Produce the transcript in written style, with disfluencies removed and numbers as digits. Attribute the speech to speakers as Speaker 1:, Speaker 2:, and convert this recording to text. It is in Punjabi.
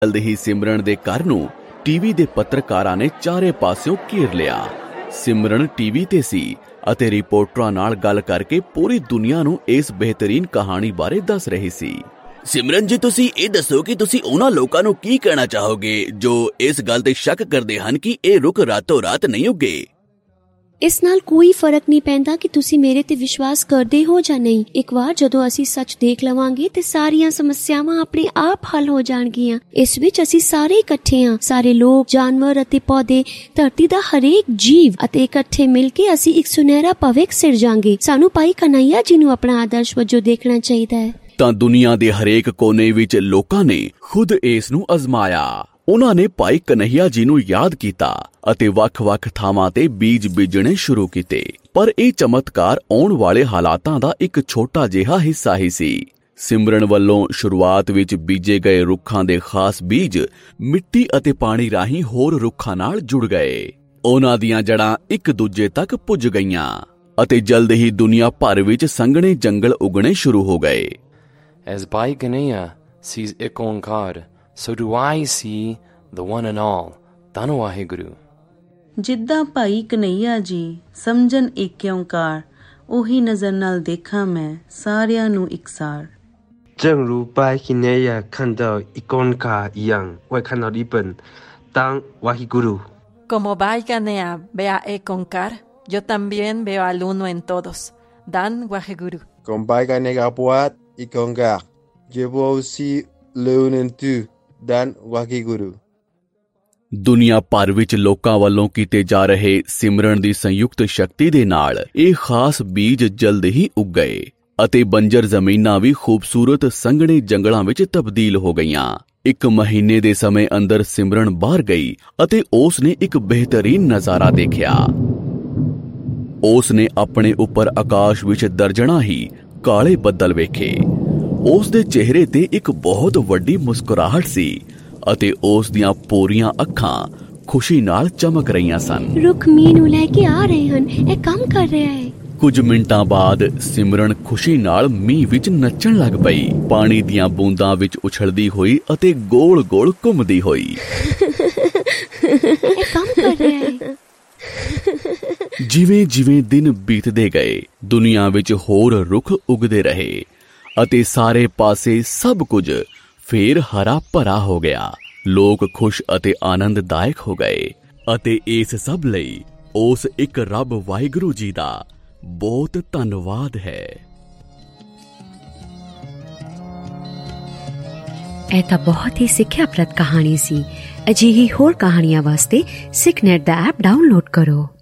Speaker 1: ਜਲਦ ਹੀ ਸਿਮਰਨ ਦੇ ਘਰ ਨੂੰ ਟੀਵੀ ਦੇ ਪੱਤਰਕਾਰਾਂ ਨੇ ਚਾਰੇ ਪਾਸਿਓਂ ਘੇਰ ਲਿਆ। ਸਿਮਰਨ ਟੀਵੀ ਤੇ ਸੀ ਅਤੇ ਰਿਪੋਰਟਰਾਂ ਨਾਲ ਗੱਲ ਕਰਕੇ ਪੂਰੀ ਦੁਨੀਆ ਨੂੰ ਇਸ ਬਿਹਤਰੀਨ ਕਹਾਣੀ ਬਾਰੇ ਦੱਸ ਰਹੀ ਸੀ। ਸਿਮਰਨ ਜੀ, ਤੁਸੀਂ ਇਹ ਦੱਸੋ ਕਿ ਤੁਸੀਂ ਉਹਨਾਂ ਲੋਕਾਂ ਨੂੰ ਕੀ ਕਹਿਣਾ ਚਾਹੋਗੇ ਜੋ ਇਸ ਗੱਲ ਤੇ ਸ਼ੱਕ ਕਰਦੇ ਹਨ ਕਿ ਇਹ ਰੁੱਖ ਰਾਤੋਂ ਰਾਤ ਨਹੀਂ ਉੱਗੇ।
Speaker 2: ਇਸ ਨਾਲ ਕੋਈ ਫਰਕ ਨਹੀਂ ਪੈਂਦਾ ਕਿ ਤੁਸੀਂ ਮੇਰੇ ਤੇ ਵਿਸ਼ਵਾਸ ਕਰਦੇ ਹੋ ਜਾਂ ਨਹੀਂ। ਇੱਕ ਵਾਰ ਜਦੋਂ ਅਸੀਂ ਸੱਚ ਦੇਖ ਲਵਾਂਗੇ ਤੇ ਸਾਰੀਆਂ ਸਮੱਸਿਆਵਾਂ ਆਪਣੇ ਆਪ ਹੱਲ ਹੋ ਜਾਣਗੀਆਂ। ਇਸ ਵਿੱਚ ਅਸੀਂ ਸਾਰੇ ਇਕੱਠੇ ਹਾਂ, ਸਾਰੇ ਲੋਕ, ਜਾਨਵਰ ਅਤੇ ਪੌਦੇ, ਧਰਤੀ ਦਾ ਹਰੇਕ ਜੀਵ, ਅਤੇ ਇਕੱਠੇ ਮਿਲ ਕੇ ਅਸੀਂ ਇੱਕ ਸੁਨਹਿਰਾ ਭਵਿੱਖ ਸਿਰਜਾਂਗੇ। ਸਾਨੂੰ ਭਾਈ ਕਨ੍ਹਈਆ ਜੀ ਨੂੰ ਆਪਣਾ ਆਦਰਸ਼ ਵਜੋਂ ਦੇਖਣਾ ਚਾਹੀਦਾ ਹੈ। ਤਾਂ ਦੁਨੀਆ ਦੇ ਹਰੇਕ ਕੋਨੇ ਵਿੱਚ ਲੋਕਾਂ ਨੇ ਖੁਦ ਇਸ ਨੂੰ ਅਜ਼ਮਾਇਆ। ਉਹਨਾਂ ਨੇ ਭਾਈ ਕਨ੍ਹਈਆ ਜੀ ਨੂੰ ਯਾਦ ਕੀਤਾ ਅਤੇ ਵੱਖ-ਵੱਖ ਥਾਵਾਂ ਤੇ ਬੀਜ ਬੀਜਣੇ ਸ਼ੁਰੂ ਕੀਤੇ। ਪਰ ਇਹ ਚਮਤਕਾਰ ਆਉਣ ਵਾਲੇ ਹਾਲਾਤਾਂ ਦਾ ਇੱਕ ਛੋਟਾ ਜਿਹਾ ਹਿੱਸਾ ਹੀ ਸੀ। ਸਿਮਰਨ ਵੱਲੋਂ ਸ਼ੁਰੂਆਤ ਵਿੱਚ ਬੀਜੇ ਗਏ ਰੁੱਖਾਂ ਦੇ ਖਾਸ ਬੀਜ ਮਿੱਟੀ ਅਤੇ ਪਾਣੀ ਰਾਹੀਂ ਹੋਰ ਰੁੱਖਾਂ ਨਾਲ ਜੁੜ ਗਏ। ਉਹਨਾਂ ਦੀਆਂ ਜੜ੍ਹਾਂ ਇੱਕ ਦੂਜੇ ਤੱਕ ਪੁੱਜ ਗਈਆਂ ਅਤੇ ਜਲਦ ਹੀ ਦੁਨੀਆ ਭਰ ਵਿੱਚ ਸੰਘਣੇ ਜੰਗਲ ਉਗਣੇ ਸ਼ੁਰੂ ਹੋ ਗਏ।
Speaker 3: As Bhai Kanhaiya sees Ek Onkar, so do I see the one and all, ਧੰਨ ਵਾਹਿਗੁਰੂ।
Speaker 4: ਜਿੱਦਾਂ ਭਾਈ ਕਨ੍ਹਈਆ ਜੀ ਸਮਝਣ ਏਕ ਓਂਕਾਰ, ਉਹੀ ਨਜ਼ਰ ਨਾਲ ਦੇਖਾਂ ਮੈਂ ਸਾਰਿਆਂ ਨੂੰ ਇਕਸਾਰ।
Speaker 5: 正如拜金内亚看到一公卡一样，我也看到一本当Wahiguru。
Speaker 6: Como Bhai Kanhaiya ve a Ek Onkar, yo también veo al uno en todos, Dan Wahiguru.
Speaker 7: Como Bhai Kanhaiya buat Ek Onkar, yo vou aussi le un en tu, Dan Wahiguru।
Speaker 1: ਦੁਨੀਆ ਭਰ ਵਿੱਚ ਲੋਕਾਂ ਵੱਲੋਂ ਕੀਤੇ ਜਾ ਰਹੇ ਸਿਮਰਨ ਦੀ ਸੰਯੁਕਤ ਸ਼ਕਤੀ ਦੇ ਨਾਲ ਇਹ ਖਾਸ ਬੀਜ ਜਲਦ ਹੀ ਉੱਗ ਗਏ ਅਤੇ ਬੰਜਰ ਜ਼ਮੀਨਾਂ ਵੀ ਖੂਬਸੂਰਤ ਸੰਘਣੇ ਜੰਗਲਾਂ ਵਿੱਚ ਤਬਦੀਲ ਹੋ ਗਈਆਂ। ਇੱਕ ਮਹੀਨੇ ਦੇ ਸਮੇਂ ਅੰਦਰ ਸਿਮਰਨ ਬਾਹਰ ਗਈ ਅਤੇ ਉਸ ਨੇ ਇੱਕ ਬਿਹਤਰੀਨ ਨਜ਼ਾਰਾ ਦੇਖਿਆ। ਉਸ ਨੇ ਆਪਣੇ ਉੱਪਰ ਆਕਾਸ਼ ਵਿੱਚ ਦਰਜਨਾਂ ਹੀ ਕਾਲੇ ਬੱਦਲ ਵੇਖੇ। ਉਸ ਦੇ ਚਿਹਰੇ ਤੇ ਇੱਕ ਬਹੁਤ ਵੱਡੀ ਮੁਸਕਰਾਹਟ ਸੀ ਅਤੇ ਉਸ ਦੀਆਂ ਪੂਰੀਆਂ ਅੱਖਾਂ ਖੁਸ਼ੀ ਨਾਲ ਚਮਕ ਰਹੀਆਂ ਸਨ।
Speaker 2: ਰੁੱਖ ਮੀਂਹ ਨੂੰ ਲੈ ਕੇ ਆ ਰਹੇ ਹਨ, ਇਹ ਕੰਮ ਕਰ ਰਿਹਾ ਹੈ।
Speaker 1: ਕੁਝ ਮਿੰਟਾਂ ਬਾਅਦ ਸਿਮਰਨ ਖੁਸ਼ੀ ਨਾਲ ਮੀਂਹ ਵਿੱਚ ਨੱਚਣ ਲੱਗ ਪਈ, ਪਾਣੀ ਦੀਆਂ ਬੂੰਦਾਂ ਵਿੱਚ ਉਛਲਦੀ ਹੋਈ ਅਤੇ ਗੋਲ-ਗੋਲ ਘੁੰਮਦੀ ਹੋਈ।
Speaker 2: ਇਹ ਕੰਮ ਕਰ ਰਿਹਾ ਹੈ।
Speaker 1: ਜਿਵੇਂ-ਜਿਵੇਂ ਦਿਨ ਬੀਤਦੇ ਗਏ, ਦੁਨੀਆ ਵਿੱਚ ਹੋਰ ਰੁੱਖ ਉਗਦੇ ਰਹੇ ਅਤੇ ਸਾਰੇ ਪਾਸੇ ਸਭ ਕੁਝ ਫੇਰ ਹਰਾ ਭਰਾ ਹੋ ਗਿਆ। ਲੋਕ ਖੁਸ਼ ਅਤੇ ਆਨੰਦਦਾਇਕ ਹੋ ਗਏ ਅਤੇ ਇਸ ਸਭ ਲਈ ਉਸ ਇੱਕ ਰੱਬ ਵਾਹਿਗੁਰੂ ਜੀ ਦਾ ਬਹੁਤ ਧੰਨਵਾਦ ਹੈ।
Speaker 8: ਇਹ ਤਾਂ ਬਹੁਤ ਹੀ ਸਿੱਖਿਆਪ੍ਰਦ ਕਹਾਣੀ ਸੀ। ਅਜਿਹੀ ਹੋਰ ਕਹਾਣੀਆਂ ਵਾਸਤੇ ਸਿੱਖਨੈਟ ਦਾ ਐਪ ਡਾਊਨਲੋਡ ਕਰੋ।